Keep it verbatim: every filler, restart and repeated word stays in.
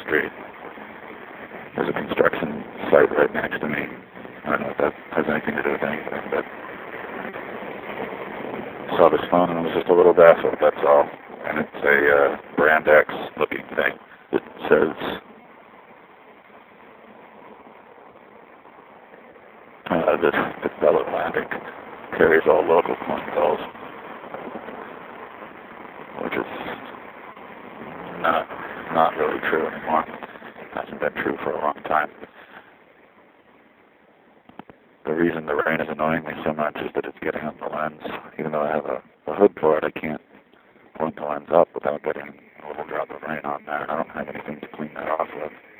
street. There's a construction site right next to me. I don't know if that has anything to do with anything, but I saw this phone and it was just a little baffled, that's all. And it's a uh, Brand X looking thing. It says, uh, this, this Bell Atlantic carries all local coin calls, which is not, not really true anymore. Hasn't been true for a long time. The reason the rain is annoying me so much is that it's getting on the lens. Even though I have a, a hood for it, I can't point the lens up without getting a little drop of rain on there. I don't have anything to clean that off with.